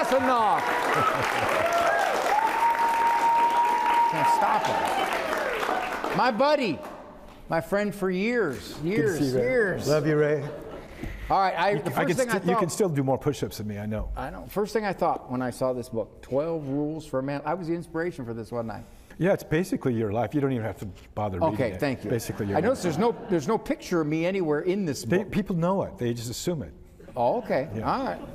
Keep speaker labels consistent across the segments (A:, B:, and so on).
A: That's enough. Can't stop it. My buddy, my friend for years.
B: Love you, Ray.
A: All right, the first thing I thought,
B: you can still do more push-ups than me, I know.
A: I know. First thing I thought when I saw this book, 12 Rules for a Man. I was the inspiration for this, wasn't I?
B: Yeah, it's basically your life. You don't even have to bother reading it.
A: Okay, thank you.
B: Basically, your
A: I noticed there's no picture of me anywhere in this book.
B: People know it. They just assume it.
A: Oh, okay.
B: Yeah.
A: All right.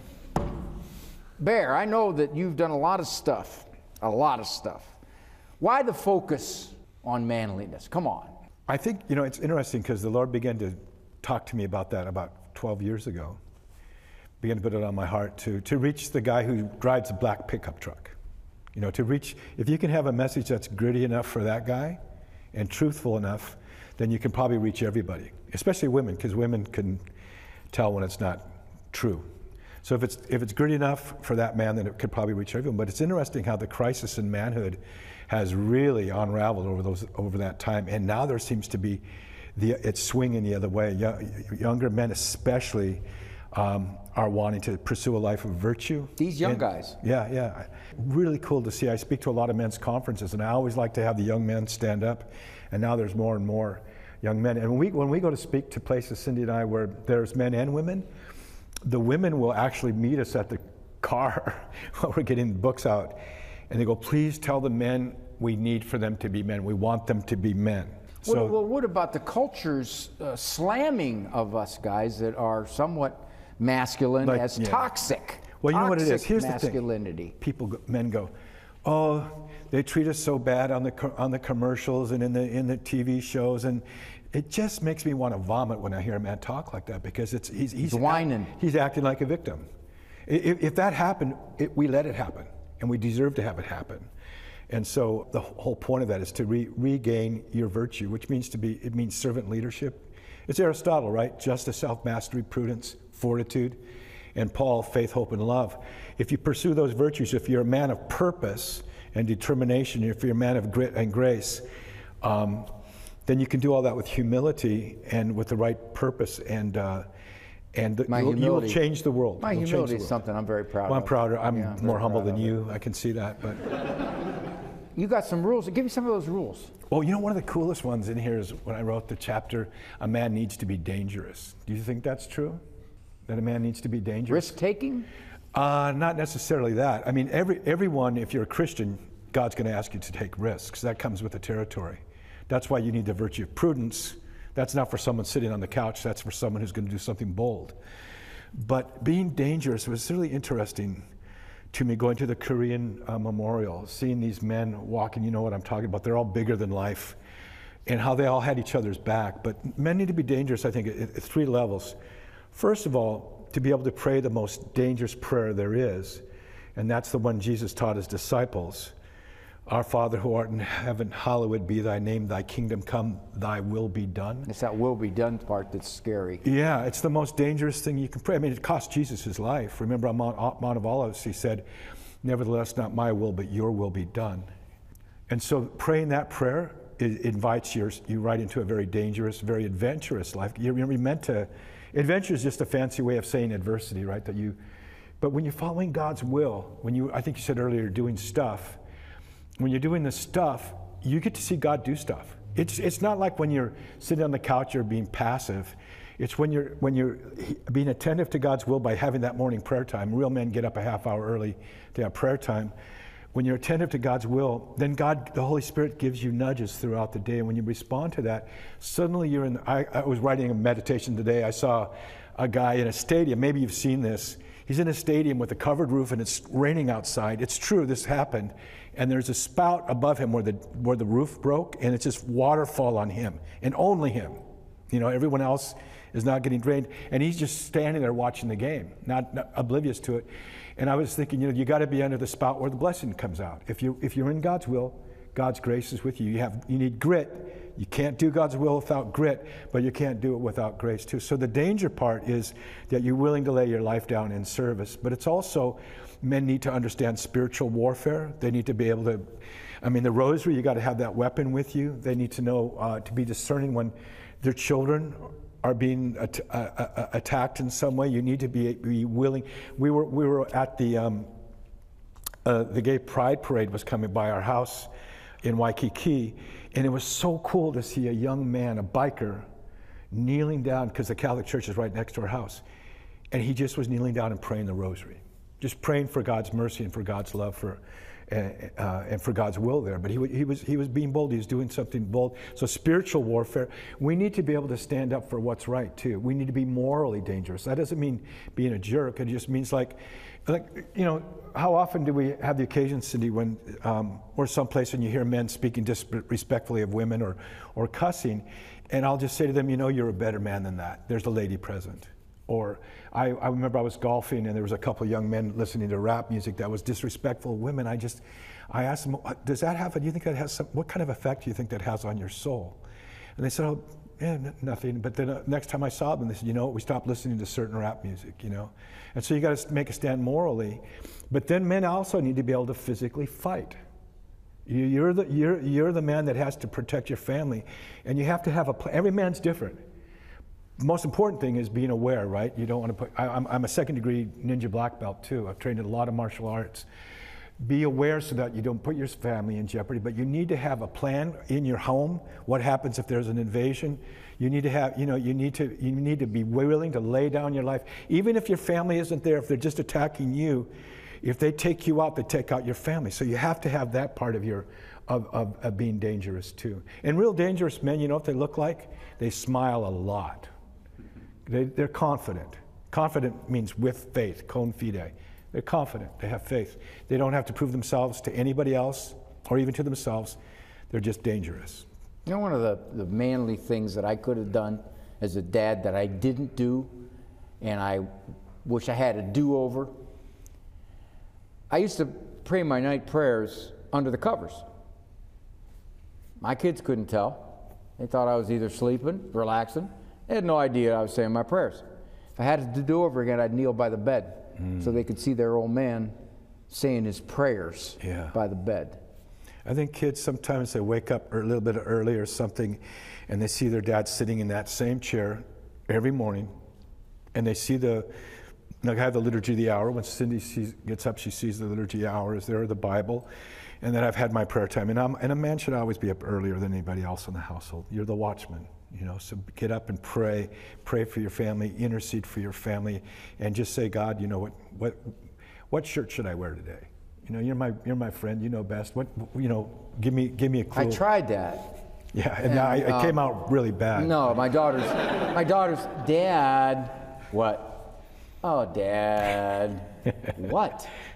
A: Bear, I know that you've done a lot of stuff. A lot of stuff. Why the focus on manliness? Come on.
B: I think, it's interesting because the Lord began to talk to me about that about 12 years ago. Began to put it on my heart to reach the guy who drives a black pickup truck. To reach, if you can have a message that's gritty enough for that guy and truthful enough, then you can probably reach everybody, especially women, because women can tell when it's not true. So if it's gritty enough for that man, then it could probably reach everyone. But it's interesting how the crisis in manhood has really unraveled over that time, and now there seems to be it's swinging the other way. Younger men especially are wanting to pursue a life of virtue.
A: These young guys.
B: Yeah. Really cool to see. I speak to a lot of men's conferences, and I always like to have the young men stand up, and now there's more and more young men. And when we go to speak to places, Cindy and I, where there's men and women, the women will actually meet us at the car while we're getting the books out, and they go, please tell the men we need for them to be men. We want them to be men.
A: Well, what about the culture's slamming of us guys that are somewhat masculine as toxic?
B: Well, you know what it is. Here's
A: masculinity.
B: The thing. Men go, oh, they treat us so bad on the commercials and in the TV shows, and it just makes me want to vomit when I hear a man talk like that, because he's
A: whining.
B: He's acting like a victim. If that happened, we let it happen, and we deserve to have it happen. And so the whole point of that is to regain your virtue, which means it means servant leadership. It's Aristotle, right? Justice, self-mastery, prudence, fortitude, and Paul, faith, hope, and love. If you pursue those virtues, if you're a man of purpose and determination, if you're a man of grit and grace, then you can do all that with humility and with the right purpose, and you will change the world.
A: My humility is something I'm very proud of.
B: I'm prouder. I'm more humble than you. I can see that, but.
A: You got some rules. Give me some of those rules.
B: Well, one of the coolest ones in here is when I wrote the chapter, a man needs to be dangerous. Do you think that's true? That a man needs to be dangerous?
A: Risk-taking?
B: Not necessarily that. I mean, everyone, if you're a Christian, God's going to ask you to take risks. That comes with the territory. That's why you need the virtue of prudence. That's not for someone sitting on the couch. That's for someone who's going to do something bold. But being dangerous was really interesting to me, going to the Korean memorial, seeing these men walking, you know what I'm talking about. They're all bigger than life, and how they all had each other's back. But men need to be dangerous, I think, at 3 levels. First of all, to be able to pray the most dangerous prayer there is, and that's the one Jesus taught his disciples. Our Father who art in heaven, hallowed be thy name, thy kingdom come, thy will be done.
A: It's that will be done part that's scary.
B: Yeah, it's the most dangerous thing you can pray. I mean, it cost Jesus his life. Remember on Mount of Olives, he said, nevertheless, not my will, but your will be done. And so praying that prayer, it invites you right into a very dangerous, very adventurous life. You're meant to, adventure is just a fancy way of saying adversity, right? But when you're following God's will, I think you said earlier, doing stuff, when you're doing the stuff, you get to see God do stuff. It's not like when you're sitting on the couch, you're being passive. It's when you're being attentive to God's will by having that morning prayer time. Real men get up a half hour early to have prayer time. When you're attentive to God's will, then God, the Holy Spirit, gives you nudges throughout the day. And when you respond to that, suddenly you're in. I was writing a meditation today. I saw a guy in a stadium. Maybe you've seen this. He's in a stadium with a covered roof, and it's raining outside. It's true, this happened. And there's a spout above him where the roof broke, and it's just waterfall on him, and only him. Everyone else is not getting drained, and he's just standing there watching the game, not oblivious to it. And I was thinking, you got to be under the spout where the blessing comes out. If you're in God's will, God's grace is with you. You need grit. You can't do God's will without grit, but you can't do it without grace too. So the danger part is that you're willing to lay your life down in service. But it's also, men need to understand spiritual warfare. They need to be able to, the rosary, you got to have that weapon with you. They need to know to be discerning when their children are being attacked in some way, you need to be willing. We were at the Gay Pride Parade was coming by our house in Waikiki, and it was so cool to see a young man, a biker, kneeling down, because the Catholic Church is right next to our house, and he just was kneeling down and praying the rosary, just praying for God's mercy and for God's love and for God's will there. But he was being bold. He was doing something bold. So spiritual warfare, we need to be able to stand up for what's right too. We need to be morally dangerous. That doesn't mean being a jerk. It just means like how often do we have the occasion, Cindy, when we're someplace and you hear men speaking disrespectfully of women or cussing, and I'll just say to them, you're a better man than that. There's a lady present. Or I remember I was golfing and there was a couple of young men listening to rap music that was disrespectful of women. I asked them, does that have, do you think that has what kind of effect do you think that has on your soul? And they said, nothing. But then next time I saw them, they said, we stopped listening to certain rap music, And so you got to make a stand morally. But then men also need to be able to physically fight. You're the man that has to protect your family. And you have to have every man's different. The most important thing is being aware, right? You don't want to put, I'm a second-degree ninja black belt too. I've trained in a lot of martial arts. Be aware so that you don't put your family in jeopardy, but you need to have a plan in your home. What happens if there's an invasion? You need to have, you need to be willing to lay down your life. Even if your family isn't there, if they're just attacking you, if they take you out, they take out your family. So you have to have that part of being dangerous too. And real dangerous men, you know what they look like? They smile a lot. They're confident. Confident means with faith, con fide. They're confident, they have faith. They don't have to prove themselves to anybody else or even to themselves. They're just dangerous.
A: One of the manly things that I could have done as a dad that I didn't do, and I wish I had a do-over, I used to pray my night prayers under the covers. My kids couldn't tell. They thought I was either sleeping, relaxing. They had no idea I was saying my prayers. If I had to do over again, I'd kneel by the bed so they could see their old man saying his prayers by the bed.
B: I think kids sometimes they wake up a little bit early or something, and they see their dad sitting in that same chair every morning, and they see I have the Liturgy of the Hour. When Cindy gets up, she sees the Liturgy of the Hour is there, the Bible, and then I've had my prayer time. And a man should always be up earlier than anybody else in the household. You're the watchman. So get up and pray for your family, intercede for your family, and just say, God, what shirt should I wear today? You're my friend, you know best. Give me a clue.
A: I tried that.
B: Yeah, and it came out really bad.
A: No, my daughter's, Dad, what? Oh, Dad, what?